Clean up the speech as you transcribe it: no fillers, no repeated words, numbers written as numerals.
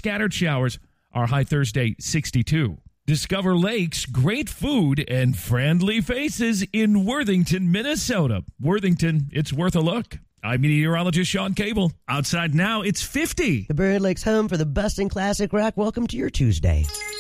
scattered showers. Our high Thursday, 62. Discover lakes, great food, and friendly faces in Worthington, Minnesota. Worthington, it's worth a look. I'm meteorologist Sean Cable. Outside now, it's 50. The Bird Lake's home for the busting classic rock. Welcome to your Tuesday.